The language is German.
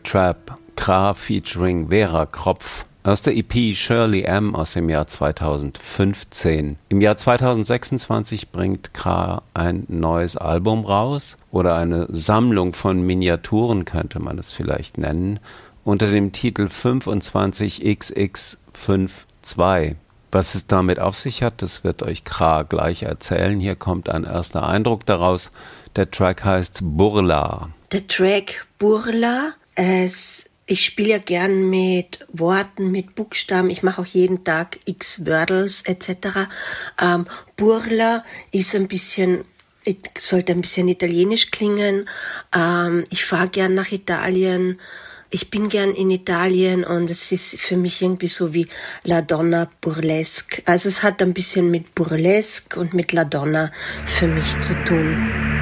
Trap, Kra featuring Vera Kropf. Aus der EP Shirley M. aus dem Jahr 2015. Im Jahr 2026 bringt Kra ein neues Album raus oder eine Sammlung von Miniaturen könnte man es vielleicht nennen, unter dem Titel 25XX52. Was es damit auf sich hat, das wird euch Kra gleich erzählen. Hier kommt ein erster Eindruck daraus. Der Track heißt Burla. Der Track Burla, ich spiele ja gern mit Worten, mit Buchstaben. Ich mache auch jeden Tag X-Wordles etc. Burla ist sollte ein bisschen italienisch klingen. Ich fahre gern nach Italien. Ich bin gern in Italien und es ist für mich irgendwie so wie La Donna Burlesque. Also es hat ein bisschen mit Burlesque und mit La Donna für mich zu tun.